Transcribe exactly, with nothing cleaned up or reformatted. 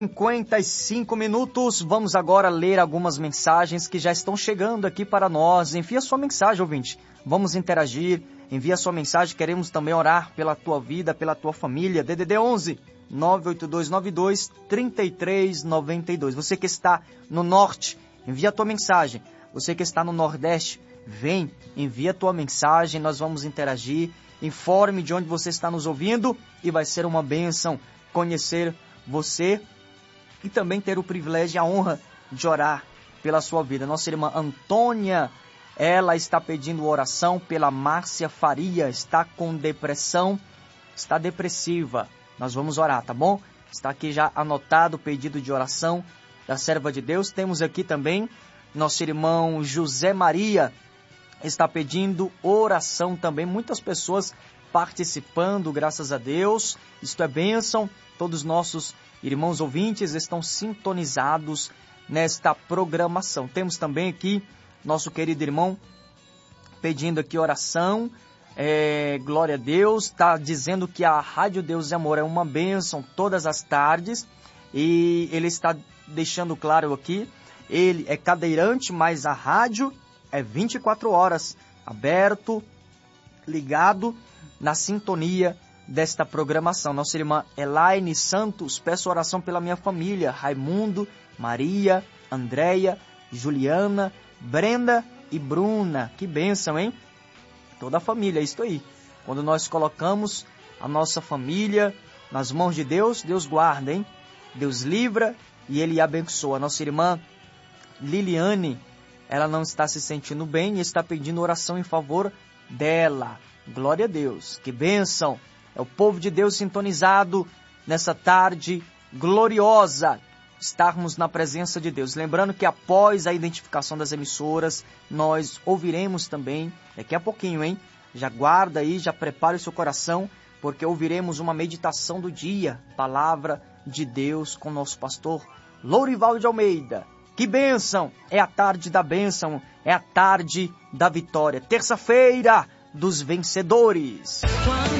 cinquenta e cinco minutos, vamos agora ler algumas mensagens que já estão chegando aqui para nós. Envia sua mensagem, ouvinte, vamos interagir, envia sua mensagem, queremos também orar pela tua vida, pela tua família. D D D onze, nove oito dois nove dois, três três nove dois. Você que está no norte, envia a tua mensagem. Você que está no nordeste, vem, envia a tua mensagem, nós vamos interagir. Informe de onde você está nos ouvindo e vai ser uma bênção conhecer você e também ter o privilégio e a honra de orar pela sua vida. Nossa irmã Antônia, ela está pedindo oração pela Márcia Faria, está com depressão, está depressiva. Nós vamos orar, tá bom? Está aqui já anotado o pedido de oração da serva de Deus. Temos aqui também nosso irmão José Maria, está pedindo oração também. Muitas pessoas participando, graças a Deus. Isto é bênção. Todos os nossos irmãos ouvintes estão sintonizados nesta programação. Temos também aqui nosso querido irmão pedindo aqui oração. É, glória a Deus. Está dizendo que a Rádio Deus e Amor é uma bênção todas as tardes. E ele está deixando claro aqui, ele é cadeirante, mas a rádio é vinte e quatro horas, aberto, ligado, na sintonia desta programação. Nossa irmã Elaine Santos, peço oração pela minha família, Raimundo, Maria, Andréia, Juliana, Brenda e Bruna. Que bênção, hein? Toda a família, é isso aí. Quando nós colocamos a nossa família nas mãos de Deus, Deus guarda, hein? Deus livra e Ele abençoa. Nossa irmã Liliane, ela não está se sentindo bem e está pedindo oração em favor dela. Glória a Deus. Que bênção. É o povo de Deus sintonizado nessa tarde gloriosa. Estarmos na presença de Deus. Lembrando que após a identificação das emissoras, nós ouviremos também, daqui a pouquinho, hein? Já guarda aí, já prepare o seu coração, porque ouviremos uma meditação do dia. Palavra de Deus com nosso pastor Lourival de Almeida. Que bênção! É a tarde da bênção, é a tarde da vitória. Terça-feira dos vencedores.